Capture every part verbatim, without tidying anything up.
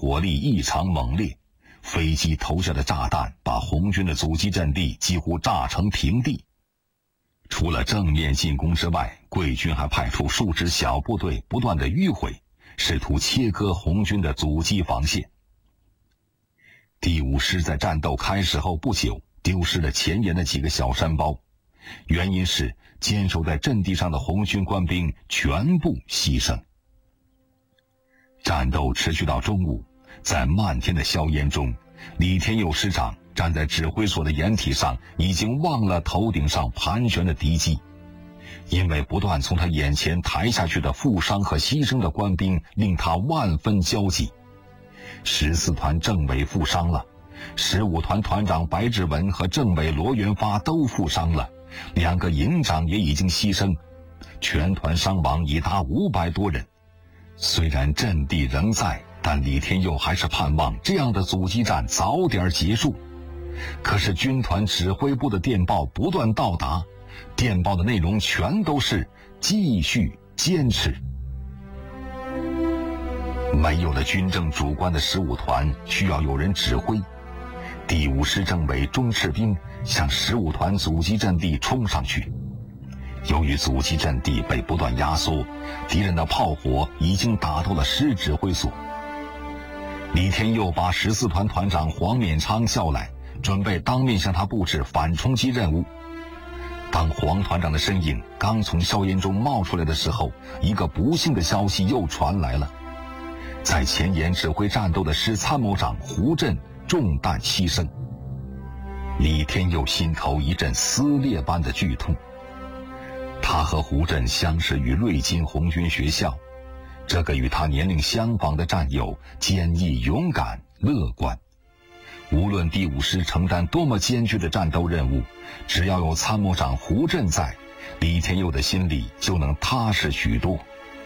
火力异常猛烈，飞机投下的炸弹把红军的阻击阵地几乎炸成平地。除了正面进攻之外，桂军还派出数支小部队不断的迂回，试图切割红军的阻击防线。第五师在战斗开始后不久丢失了前沿的几个小山包，原因是坚守在阵地上的红军官兵全部牺牲。战斗持续到中午，在漫天的硝烟中，李天佑师长站在指挥所的掩体上，已经忘了头顶上盘旋的敌机。因为不断从他眼前抬下去的负伤和牺牲的官兵令他万分焦急。十四团政委负伤了，十五团团长白志文和政委罗元发都负伤了，两个营长也已经牺牲，全团伤亡已达五百多人。虽然阵地仍在，但李天佑还是盼望这样的阻击战早点结束。可是军团指挥部的电报不断到达，电报的内容全都是继续坚持。没有了军政主官的十五团需要有人指挥，第五师政委钟赤兵向十五团阻击阵地冲上去。由于阻击阵地被不断压缩，敌人的炮火已经打到了师指挥所。李天佑把十四团团长黄勉昌叫来，准备当面向他布置反冲击任务。当黄团长的身影刚从硝烟中冒出来的时候，一个不幸的消息又传来了。在前沿指挥战斗的师参谋长胡震中弹牺牲。李天佑心头一阵撕裂般的剧痛。他和胡震相识于瑞金红军学校，这个与他年龄相仿的战友坚毅勇敢乐观。无论第五师承担多么艰巨的战斗任务，只要有参谋长胡震在，李天佑的心里就能踏实许多。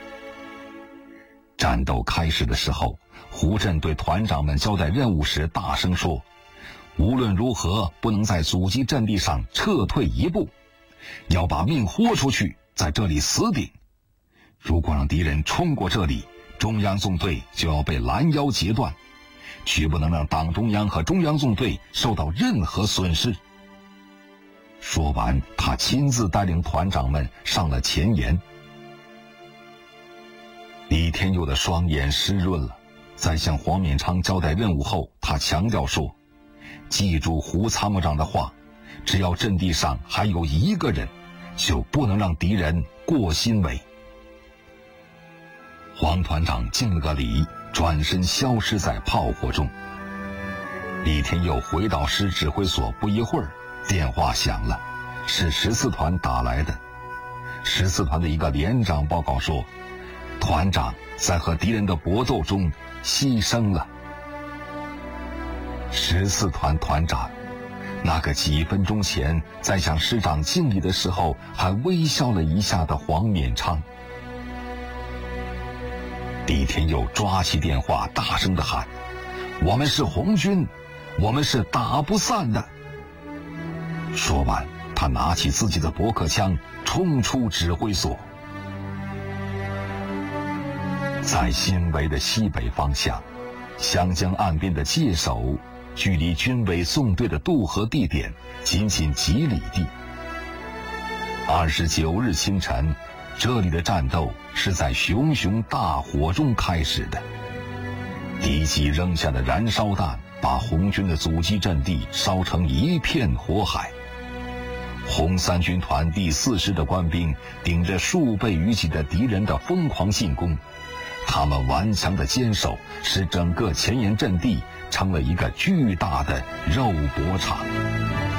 战斗开始的时候，胡震对团长们交代任务时大声说，无论如何不能在阻击阵地上撤退一步，要把命豁出去，在这里死顶。如果让敌人冲过这里，中央纵队就要被拦腰截断，绝不能让党中央和中央纵队受到任何损失。说完，他亲自带领团长们上了前沿。李天佑的双眼湿润了，在向黄勉昌交代任务后，他强调说，记住胡参谋长的话，只要阵地上还有一个人，就不能让敌人过心围。黄团长敬了个礼，转身消失在炮火中。李天佑回到师指挥所不一会儿，电话响了，是十四团打来的。十四团的一个连长报告说，团长在和敌人的搏斗中牺牲了。十四团团长，那个几分钟前在向师长敬礼的时候还微笑了一下的黄勉昌。李天佑抓起电话大声地喊，我们是红军，我们是打不散的。说完，他拿起自己的驳壳枪冲出指挥所。在新围的西北方向，湘江岸边的界首距离军委纵队的渡河地点仅仅几里地。二十九日清晨，这里的战斗是在熊熊大火中开始的。敌机扔下的燃烧弹把红军的阻击阵地烧成一片火海。红三军团第四师的官兵顶着数倍于己的敌人的疯狂进攻，他们顽强的坚守，使整个前沿阵地成了一个巨大的肉搏场。